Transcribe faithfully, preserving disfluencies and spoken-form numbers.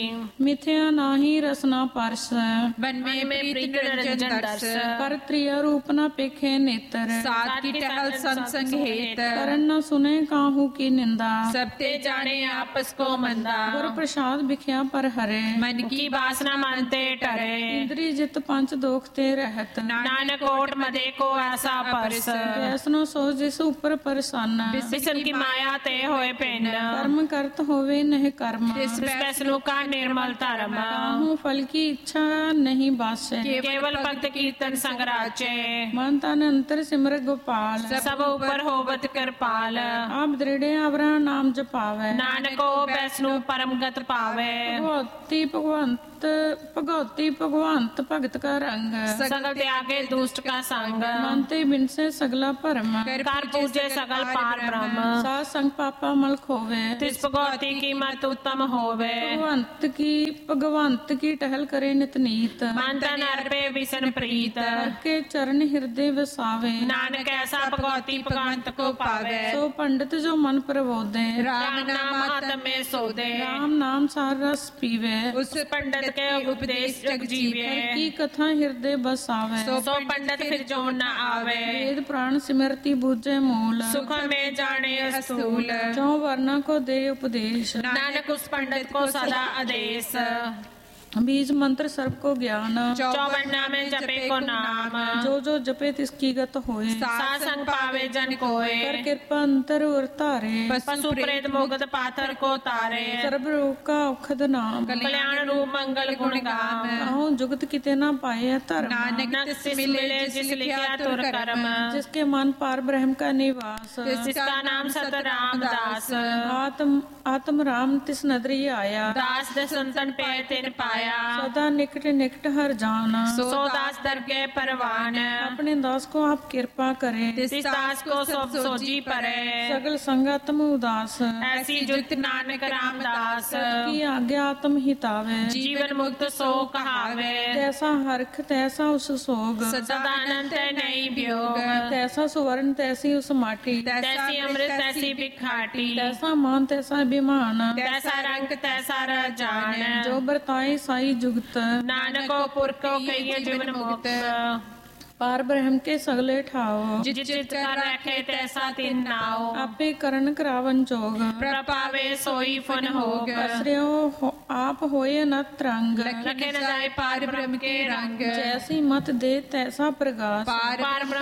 मिथ्या नाही रसना परस, मन में प्रीत निरंजन दर्श। कर त्रिया रूप न पेखे नेत्र, साथ की टहल संसंग हेत। करन न सुने काहू की निंदा, सबते जाने आपस को मंदा। गुर प्रसाद बिख्या पर हरे, मन की वासना मानते टरे। इंद्री जित पंच दोख ते रहत, नानक ओट मदे को ऐसा परस। वैसनो सो जिस ऊपर प्रसन्न, बिसन की माया ते होए पिन। कर्म करत होवे नह कर्म, वैष्णु का निर्मल धर्म। काहू फल की इच्छा नहीं बासे, केवल भक्त कीर्तन संग राचे। मन तन अंतर सिमर गोपाल, सब ऊपर होवत कृपाल। आप दृढ़ आवरा नाम जपावे, नानको वैष्णु परम गत पावे। भगवती भगवंत भगवती भगवंत भगत का रंग, सगल त्यागे दुष्ट का संग। मानते बिन से सगला परम, कर पूजे सगल पार ब्रह्म। सात संग पापा मल खोवे, तिस भगवती की मत उत्तम होवे। भगवंत की भगवंत की टहल करे नित नीत, मन तन अर्पे विसन प्रीत। के चरण हृदय वसावे, नानक ऐसा भगवती भगवंत को पावे। सो पंडित जो मन प्रबोधे, राम नाम आत्म में सोदे। राम नाम सार रस पीवे, उस पंडित के उपदेश जग जीवे। की कथा हृदय बसावे, सो पंडित फिर जो न आवे। वेद प्राण सिमरती बूझे मूल, सुख में जाने स्थूल। जो वर्णा को दे उपदेश, नानक उस पंडित को सदा आदेश। बीज मंत्र सर्व को ज्ञान, चौवन नामे जपे को नाम। जो जो जपे तिसकी गत होए, सात संग पावे जन कोय। कर कृपा अंतर और तारे, पशु प्रेत मुगत पाथर को तारे। सर्व रोग का औखद नाम, कल्याण रूप मंगल गुण गाम। कहूँ जुगत किते ना पाए धर्म, नानक तिस मिले जिस लिखा तुर कर्म। जिसके मन पार ब्रह्म का निवास, जिसका नाम सत रामदास। आत्म आत्म राम तिस नदरी आया, दास दसंतन पे तिन पाया। सदा निकट निकट हर जाना, सो दास दरगे परवान। अपने दास को आप कृपा करे, तिस दास को सब सोजी परे। सगल संगतम उदास, ऐसी जुत नानक रामदास। की आज्ञा आत्म हितावे, जीवन मुक्त सो कहावे। तैसा हरख तैसा उस सोग, सदानंद नहीं वियोग। तैसा सुवर्ण तैसी उस माटी, तैसी अमृत तैसी भिखाटी। तैसा मान तैसा अभिमान, तैसा रंग तैसा रजान। जो बरताए साई जुगत, नानको पुरखो कहिए जीवन मुक्त। पार ब्रह्म के सगले ठाओ, जित चित कर रखे तैसा तिन नाओ। आपे करण करावन जोग, प्रपावे सोई फन होग। आश्रयो हो, आप होए न तरंग, रखे न जाए पार ब्रह्म के रंग। जैसी मत दे तैसा प्रकाश, पार ब्रह्म